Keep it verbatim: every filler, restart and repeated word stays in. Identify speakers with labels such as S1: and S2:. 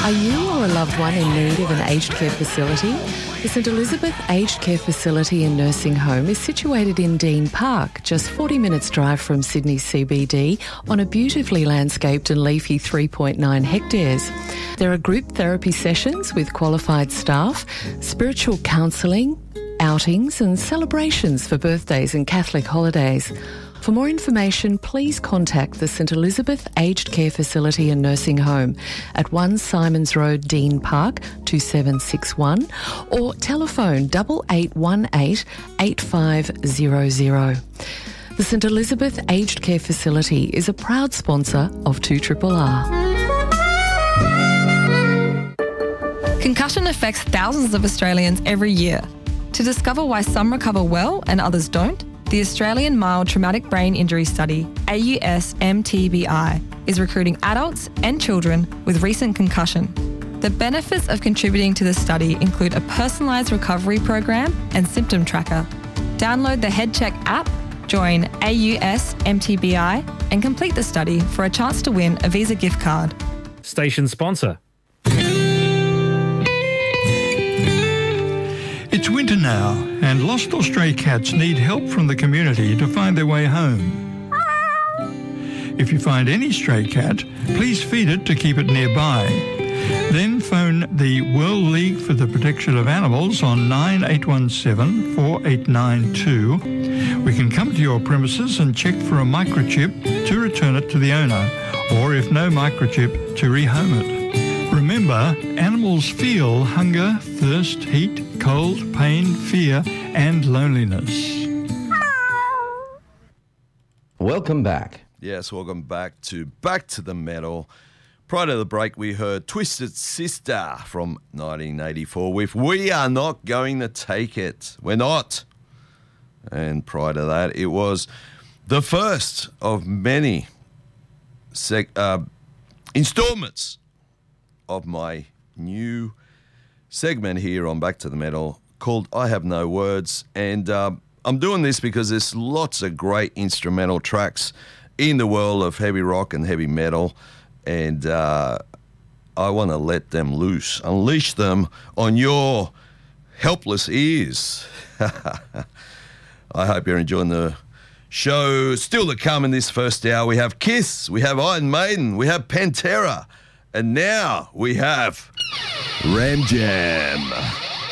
S1: Are you or a loved one in need of an aged care facility? The St Elizabeth Aged Care Facility and Nursing Home is situated in Dean Park, just forty minutes drive from Sydney C B D, on a beautifully landscaped and leafy three point nine hectares. There are group therapy sessions with qualified staff, spiritual counselling, outings and celebrations for birthdays and Catholic holidays. For more information, please contact the St Elizabeth Aged Care Facility and Nursing Home at one Simons Road, Dean Park, two seven six one, or telephone eight eight one eight, eight five zero zero. The St Elizabeth Aged Care Facility is a proud sponsor of two R R R.
S2: Concussion affects thousands of Australians every year. To discover why some recover well and others don't, the Australian Mild Traumatic Brain Injury Study, A U S M T B I, is recruiting adults and children with recent concussion. The benefits of contributing to the study include a personalised recovery program and symptom tracker. Download the HeadCheck app, join A U S M T B I and complete the study for a chance to win a Visa gift card.
S3: Station sponsor.
S4: It's winter now, and lost or stray cats need help from the community to find their way home. If you find any stray cat, please feed it to keep it nearby. Then phone the World League for the Protection of Animals on nine eight one seven, four eight nine two. We can come to your premises and check for a microchip to return it to the owner, or if no microchip, to rehome it. Remember, animals feel hunger, thirst, heat, cold, pain, fear, and loneliness.
S5: Welcome back.
S6: Yes, welcome back to Back to the Metal. Prior to the break, we heard Twisted Sister from nineteen eighty-four with We Are Not Going to Take It. We're not. And prior to that, it was the first of many sec- uh, installments of my new segment here on Back to the Metal called I Have No Words. And uh, I'm doing this because there's lots of great instrumental tracks in the world of heavy rock and heavy metal. And uh, I want to let them loose, unleash them on your helpless ears. I hope you're enjoying the show. Still to come in this first hour, we have Kiss, we have Iron Maiden, we have Pantera, and now we have Ram Jam.